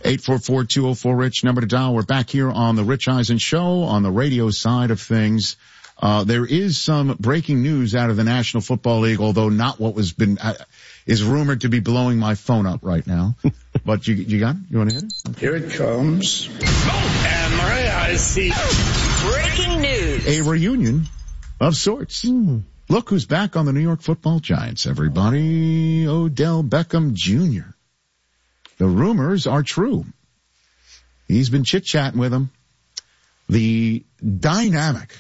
844-204-RICH, number to dial. We're back here on the Rich Eisen Show on the radio side of things. There is some breaking news out of the National Football League, although not what is rumored to be blowing my phone up right now. But you got it? You want to hit it? Okay. Here it comes. And Maria, I see. Breaking news. A reunion of sorts. Look who's back on the New York Football Giants, everybody. Odell Beckham Jr. The rumors are true. He's been chit-chatting with him. The dynamic,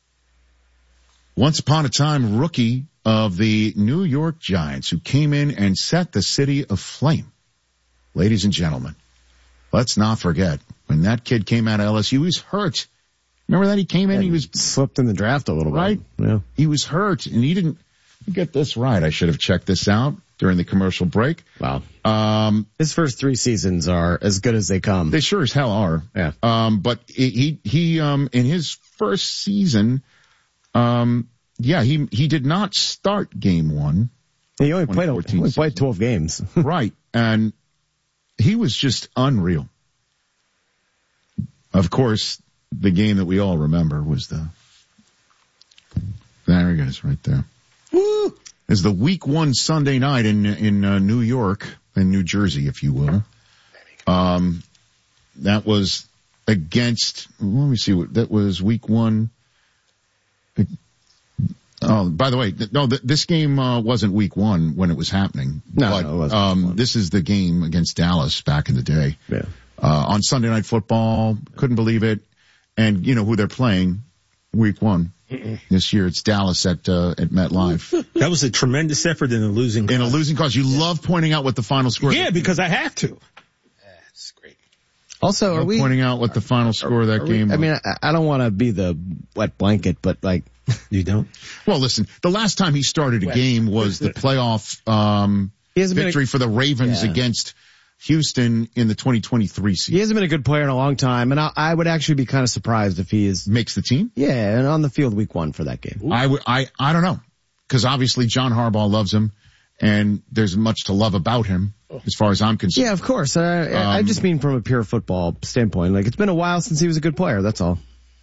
once upon a time rookie of the New York Giants, who came in and set the city aflame. Ladies and gentlemen, let's not forget, when that kid came out of LSU, he was hurt. Remember that? He came in, he was slipped in the draft a little bit. Right? Yeah. He was hurt, and he didn't get this right. I should have checked this out during the commercial break. Wow. His first 3 seasons are as good as they come. They sure as hell are. Yeah. But he in his first season, he did not start game 1. He only played 12 games. Right. And he was just unreal. Of course, the game that we all remember was there he goes right there. Woo! Is the week 1 Sunday night in New York, in New Jersey, if you will. That was against, let me see that was week 1. Oh, by the way, no, this game wasn't week 1 when it was happening. No, it wasn't. This is the game against Dallas back in the day. Yeah. On Sunday Night Football, couldn't believe it. And you know who they're playing week 1 this year? It's Dallas at MetLife. That was a tremendous effort in a losing cause. In a losing cause. You love pointing out what the final score is. Yeah, because I have to. That's great. Also, are we pointing out what the final score of that game was? I mean, I don't want to be the wet blanket, but like, you don't? Well, listen, the last time he started a game was the playoff victory for the Ravens against Houston in the 2023 season. He hasn't been a good player in a long time, and I would actually be kind of surprised if he makes the team. Yeah, and on the field week 1 for that game. Ooh. I don't know, because obviously John Harbaugh loves him, and there's much to love about him as far as I'm concerned. Yeah, of course. I just mean from a pure football standpoint. Like, it's been a while since he was a good player. That's all.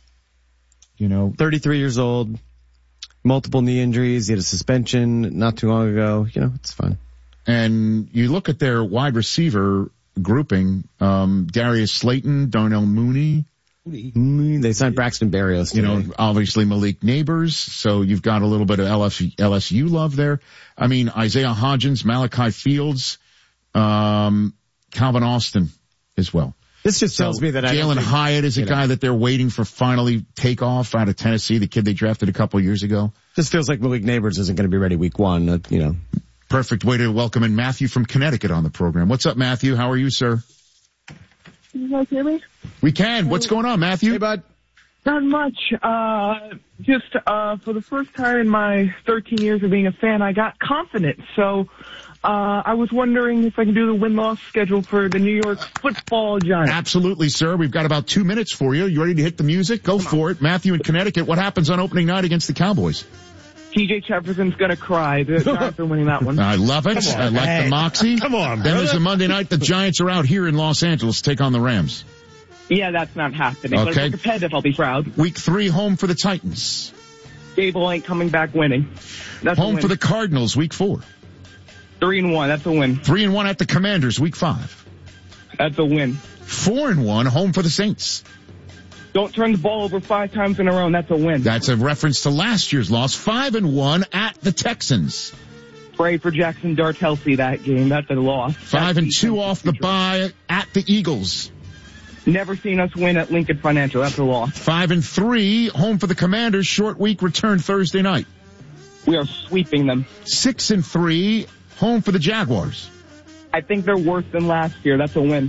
33 years old, multiple knee injuries. He had a suspension not too long ago. It's fine. And you look at their wide receiver grouping, Darius Slayton, Darnell Mooney. They signed Braxton Berrios today. Obviously Malik Neighbors. So you've got a little bit of LSU love there. I mean, Isaiah Hodgins, Malachi Fields, Calvin Austin as well. This just tells me that Jalen Hyatt is a guy that they're waiting for finally take off out of Tennessee, the kid they drafted a couple of years ago. Just feels like Malik Neighbors isn't going to be ready week 1, Perfect way to welcome in Matthew from Connecticut on the program. What's up, Matthew? How are you, sir? Can you guys hear me? We can. What's going on, Matthew? Hey, bud. Not much. Just for the first time in my 13 years of being a fan, I got confident. So I was wondering if I can do the win-loss schedule for the New York Football Giants. Absolutely, sir. We've got about 2 minutes for you. You ready to hit the music? Go for it. Matthew in Connecticut, what happens on opening night against the Cowboys? TJ Jefferson's going to cry. The Giants are winning that one. I love it. I like the moxie. Come on, Then there's a Monday night. The Giants are out here in Los Angeles to take on the Rams. Yeah, that's not happening. Okay. But if we're competitive, I'll be proud. Week 3, home for the Titans. Gable ain't coming back winning. That's home for the Cardinals, week 4. 3-1, that's a win. 3-1 at the Commanders, week 5. That's a win. 4-1, home for the Saints. Don't turn the ball over 5 times in a row, and that's a win. That's a reference to last year's loss. 5-1 at the Texans. Pray for Jackson Dartelsi that game. That's a loss. 5-2 off the bye at the Eagles. Never seen us win at Lincoln Financial. That's a loss. 5-3, home for the Commanders. Short week return Thursday night. We are sweeping them. 6-3, home for the Jaguars. I think they're worse than last year. That's a win.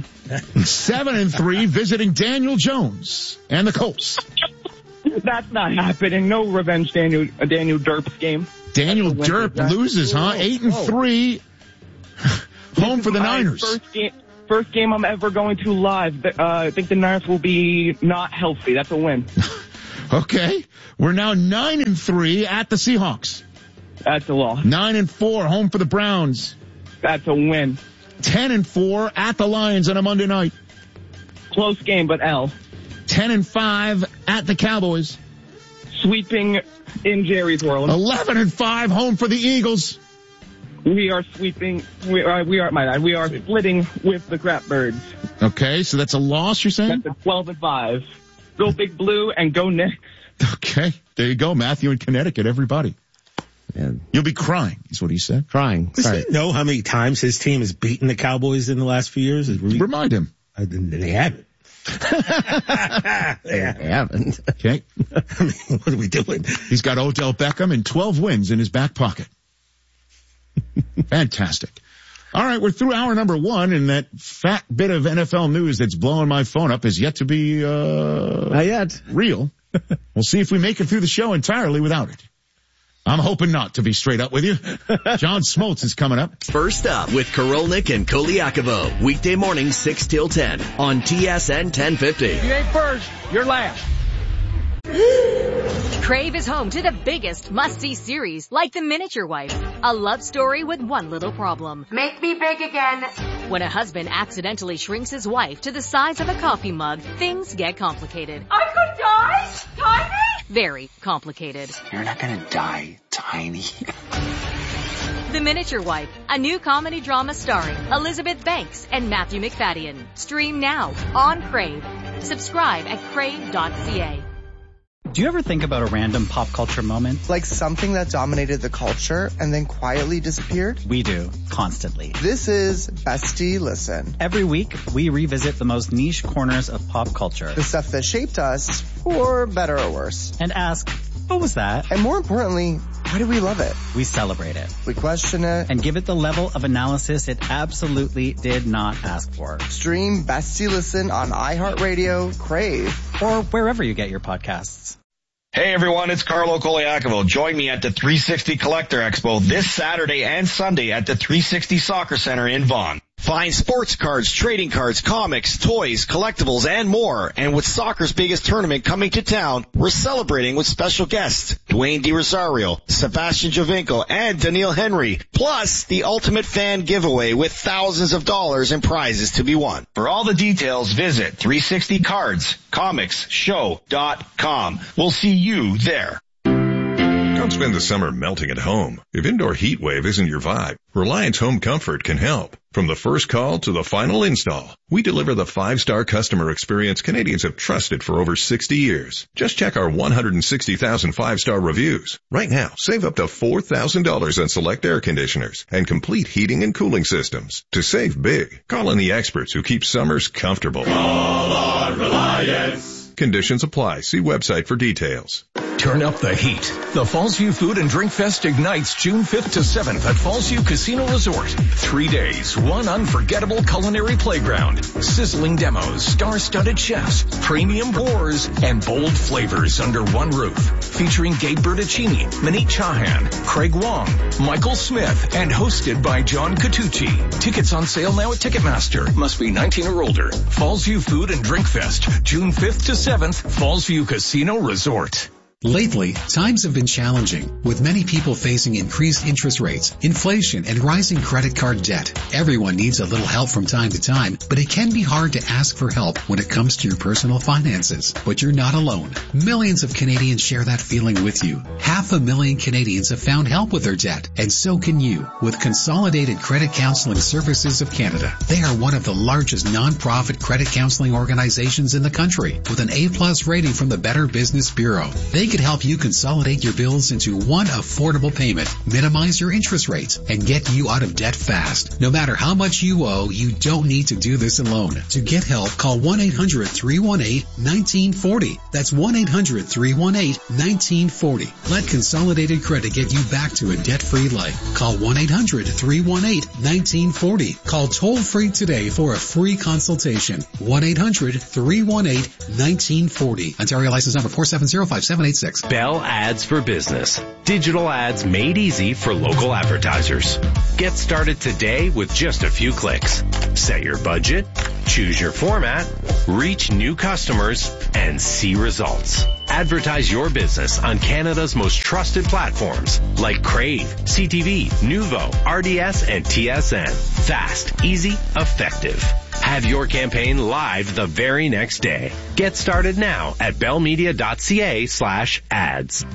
7-3, visiting Daniel Jones and the Colts. That's not happening. No revenge Daniel Derp's game. Daniel Derp loses, huh? 8-3, home for the Niners. First game I'm ever going to live. I think the Niners will be not healthy. That's a win. Okay. We're now 9-3 at the Seahawks. That's a loss. 9-4, home for the Browns. That's a win. 10-4 at the Lions on a Monday night. Close game, but L. 10-5 at the Cowboys. Sweeping in Jerry's world. 11-5 home for the Eagles. We are sweeping. We are splitting with the Crapbirds. Okay, so that's a loss, you're saying? That's a 12-5. Go Big Blue and go Knicks. Okay, there you go, Matthew in Connecticut, everybody. Yeah. You'll be crying, is what he said. Crying. Does Sorry. he know how many times his team has beaten the Cowboys in the last few years? Remind him. They haven't. They haven't. Okay. I mean, what are we doing? He's got Odell Beckham and 12 wins in his back pocket. Fantastic. All right, we're through hour number 1, and that fat bit of NFL news that's blowing my phone up is yet to be Not yet. real. We'll see if we make it through the show entirely without it. I'm hoping not, to be straight up with you. John Smoltz is coming up. First up with Korolnik and Koliakovo. Weekday morning 6 till 10 on TSN 1050. You ain't first, you're last. Crave is home to the biggest must-see series, like The Miniature Wife, a love story with one little problem. Make me big again. When a husband accidentally shrinks his wife to the size of a coffee mug, things get complicated. I could die? Tiny? Very complicated. You're not gonna die, Tiny. The Miniature Wife, a new comedy drama starring Elizabeth Banks and Matthew McFadden. Stream now on Crave. Subscribe at crave.ca. Do you ever think about a random pop culture moment? Like something that dominated the culture and then quietly disappeared? We do, constantly. This is Bestie Listen. Every week, we revisit the most niche corners of pop culture. The stuff that shaped us, for better or worse. And ask, what was that? And more importantly, why do we love it? We celebrate it. We question it. And give it the level of analysis it absolutely did not ask for. Stream Bestie Listen on iHeartRadio, Crave, or wherever you get your podcasts. Hey everyone, it's Carlo Koliakovo. Join me at the 360 Collector Expo this Saturday and Sunday at the 360 Soccer Center in Vaughan. Find sports cards, trading cards, comics, toys, collectibles, and more. And with soccer's biggest tournament coming to town, we're celebrating with special guests Dwayne DiRosario, Sebastian Giovinco, and Daniil Henry. Plus, the ultimate fan giveaway with thousands of dollars in prizes to be won. For all the details, visit 360cardscomicshow.com. We'll see you there. Don't spend the summer melting at home. If indoor heat wave isn't your vibe, Reliance Home Comfort can help. From the first call to the final install, we deliver the 5-star customer experience Canadians have trusted for over 60 years. Just check our 160,000 5-star reviews. Right now, save up to $4,000 on select air conditioners and complete heating and cooling systems. To save big, call in the experts who keep summers comfortable. Call on Reliance. Conditions apply. See website for details. Turn up the heat. The Fallsview Food and Drink Fest ignites June 5th to 7th at Fallsview Casino Resort. 3 days, one unforgettable culinary playground, sizzling demos, star-studded chefs, premium pours, and bold flavors under one roof. Featuring Gabe Bertuccini, Manit Chahan, Craig Wong, Michael Smith, and hosted by John Catucci. Tickets on sale now at Ticketmaster. Must be 19 or older. Fallsview Food and Drink Fest, June 5th to 7th, Fallsview Casino Resort. Lately, times have been challenging, with many people facing increased interest rates, inflation, and rising credit card debt. Everyone needs a little help from time to time, but it can be hard to ask for help when it comes to your personal finances. But you're not alone. Millions of Canadians share that feeling with you. 500,000 Canadians have found help with their debt, and so can you with Consolidated Credit Counseling Services of Canada. They are one of the largest non-profit credit counseling organizations in the country, with an A+ rating from the Better Business Bureau. They can help you consolidate your bills into one affordable payment, minimize your interest rates, and get you out of debt fast. No matter how much you owe, you don't need to do this alone. To get help, call 1-800-318-1940. That's 1-800-318-1940. Let Consolidated Credit get you back to a debt-free life. Call 1-800-318-1940. Call toll-free today for a free consultation. 1-800-318-1940. Ontario license number 4705786. Bell Ads for Business. Digital ads made easy for local advertisers. Get started today with just a few clicks. Set your budget, choose your format, reach new customers, and see results. Advertise your business on Canada's most trusted platforms like Crave, CTV, Nuvo, RDS, and TSN. Fast, easy, effective. Have your campaign live the very next day. Get started now at bellmedia.ca/ads.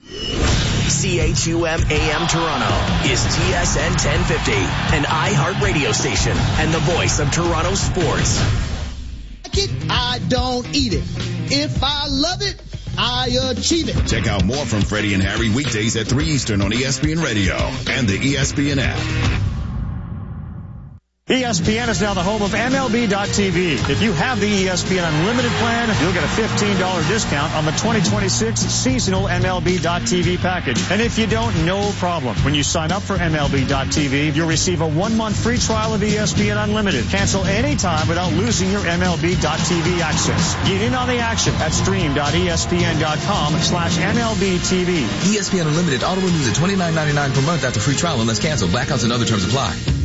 CHUM AM Toronto is TSN 1050, an iHeart radio station and the voice of Toronto sports. I don't eat it. If I love it, I achieve it. Check out more from Freddie and Harry weekdays at 3 Eastern on ESPN Radio and the ESPN app. ESPN is now the home of MLB.TV. If you have the ESPN Unlimited plan, you'll get a $15 discount on the 2026 seasonal MLB.TV package. And if you don't, no problem. When you sign up for MLB.TV, you'll receive a 1-month free trial of ESPN Unlimited. Cancel anytime without losing your MLB.TV access. Get in on the action at stream.espn.com/MLBTV. ESPN Unlimited auto renews at $29.99 per month after free trial unless canceled. Blackouts and other terms apply.